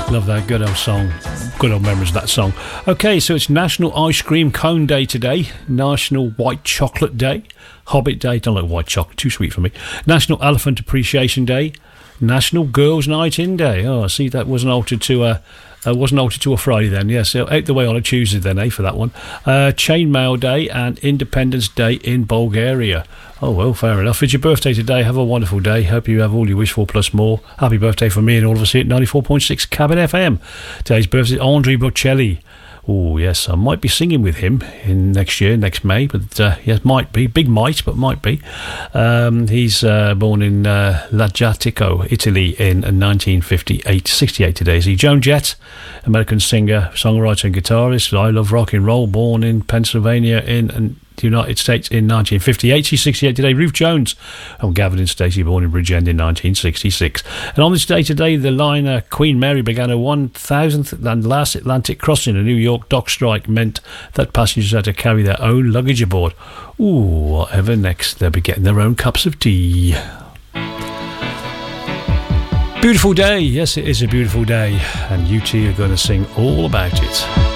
Love that good old song. Good old memories of that song. Okay, so it's National Ice Cream Cone Day today, National White Chocolate Day, Hobbit Day, don't like white chocolate, too sweet for me, National Elephant Appreciation Day, National Girls Night In Day. Oh, I see that wasn't altered to a Friday then. Yes, so out the way on a Tuesday then, for that one. Chainmail Day and Independence Day in Bulgaria. Oh, well, fair enough. It's your birthday today. Have a wonderful day. Hope you have all you wish for plus more. Happy birthday from me and all of us here at 94.6 Cabin FM. Today's birthday is Andre Bocelli. Oh, yes, I might be singing with him in next May, but yes, might be. Big might, but might be. He's born in Lajatico, Italy in 1958. 68 today. Is he? Joan Jett, American singer, songwriter and guitarist. I Love Rock and Roll, born in Pennsylvania in the United States in 1958. She's 68 today. Ruth Jones and Gavin and Stacey, born in Bridgend in 1966. And on this day today, the liner Queen Mary began her 1,000th and last Atlantic crossing. A New York dock strike meant that passengers had to carry their own luggage aboard. Ooh, whatever next, they'll be getting their own cups of tea. Beautiful day. Yes, it is a beautiful day. And you two are going to sing all about it.